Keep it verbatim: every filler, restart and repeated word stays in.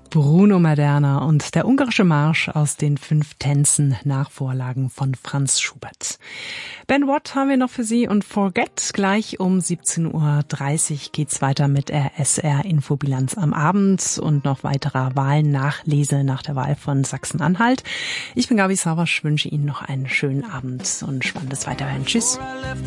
Bruno Maderna und der ungarische Marsch aus den fünf Tänzen nach Vorlagen von Franz Schubert. Ben Watt haben wir noch für Sie und Forget. Gleich um siebzehn Uhr dreißig geht's weiter mit der S R-Infobilanz am Abend und noch weiterer Wahlen-Nachlese nach der Wahl von Sachsen-Anhalt. Ich bin Gabi Savasch, wünsche Ihnen noch einen schönen Abend und spannendes Weiterhören. Tschüss.